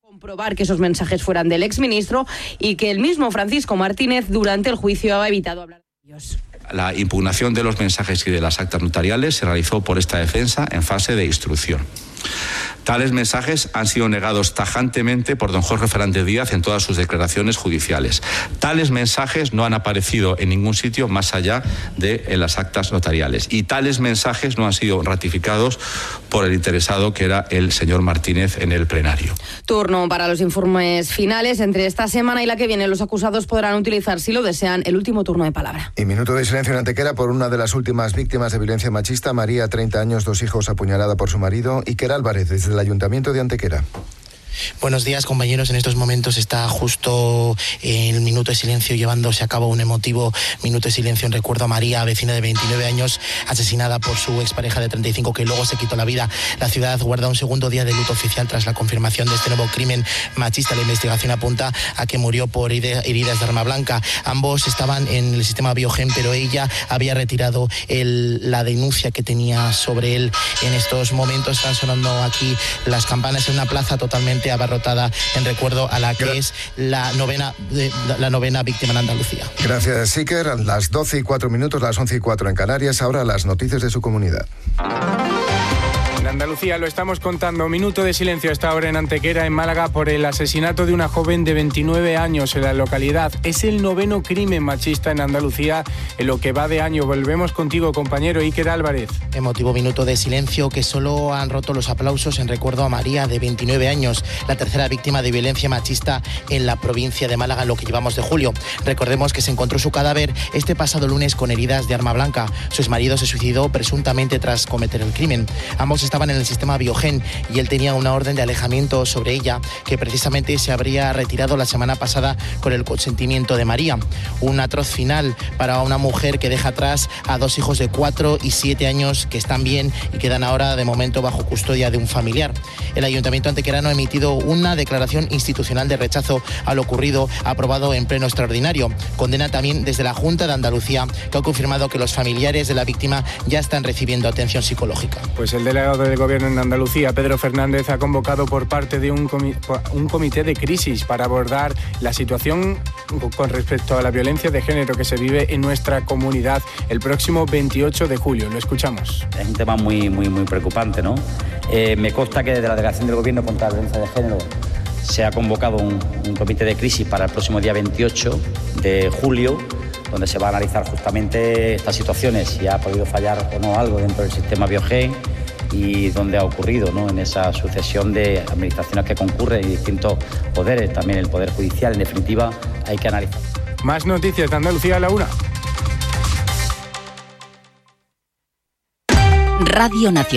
Comprobar que esos mensajes fueran del exministro y que el mismo Francisco Martínez durante el juicio ha evitado hablar de ellos. La impugnación de los mensajes y de las actas notariales se realizó por esta defensa en fase de instrucción. Tales mensajes han sido negados tajantemente por don Jorge Fernández Díaz en todas sus declaraciones judiciales. Tales mensajes no han aparecido en ningún sitio más allá de en las actas notariales. Y tales mensajes no han sido ratificados por el interesado, que era el señor Martínez, en el plenario. Turno para los informes finales. Entre esta semana y la que viene, los acusados podrán utilizar, si lo desean, el último turno de palabra. Y minuto de silencio en Antequera por una de las últimas víctimas de violencia machista. María, 30 años, 2 hijos, apuñalada por su marido. Iker Álvarez, desde el Ayuntamiento de Antequera. Buenos días, compañeros. En estos momentos está justo el minuto de silencio llevándose a cabo un emotivo minuto de silencio en recuerdo a María, vecina de 29 años, asesinada por su expareja de 35, que luego se quitó la vida. La ciudad guarda un segundo día de luto oficial tras la confirmación de este nuevo crimen machista. La investigación apunta a que murió por heridas de arma blanca. Ambos estaban en el sistema Biogen, pero ella había retirado la denuncia que tenía sobre él. En estos momentos están sonando aquí las campanas en una plaza totalmente abarrotada en recuerdo a la que es la novena víctima en Andalucía. Gracias, Iker. Las 12:04, las 11:04 en Canarias. Ahora las noticias de su comunidad. En Andalucía lo estamos contando. Minuto de silencio a esta hora en Antequera, en Málaga, por el asesinato de una joven de 29 años en la localidad. Es el 9º crimen machista en Andalucía en lo que va de año. Volvemos contigo, compañero Iker Álvarez. Emotivo minuto de silencio que solo han roto los aplausos en recuerdo a María, de 29 años, la tercera víctima de violencia machista en la provincia de Málaga en lo que llevamos de julio. Recordemos que se encontró su cadáver este pasado lunes con heridas de arma blanca. Su exmarido se suicidó presuntamente tras cometer el crimen. Ambos estaban en el sistema Biogen y él tenía una orden de alejamiento sobre ella que precisamente se habría retirado la semana pasada con el consentimiento de María. Un atroz final para una mujer que deja atrás a 2 hijos de 4 y 7 años que están bien y quedan ahora de momento bajo custodia de un familiar. El Ayuntamiento antequerano ha emitido una declaración institucional de rechazo a lo ocurrido, aprobado en pleno extraordinario. Condena también desde la Junta de Andalucía, que ha confirmado que los familiares de la víctima ya están recibiendo atención psicológica. Pues el delegado del Gobierno en Andalucía, Pedro Fernández, ha convocado por parte de un comité de crisis para abordar la situación con respecto a la violencia de género que se vive en nuestra comunidad el próximo 28 de julio. Lo escuchamos. Es un tema muy preocupante, ¿no? Me consta que desde la Delegación del Gobierno contra la Violencia de Género se ha convocado un comité de crisis para el próximo día 28 de julio, donde se va a analizar justamente estas situaciones, si ha podido fallar o no algo dentro del sistema Biogen y dónde ha ocurrido, ¿no?, en esa sucesión de administraciones que concurren y distintos poderes, también el Poder Judicial. En definitiva, hay que analizar. Más noticias de Andalucía a la 1. Radio Nacional.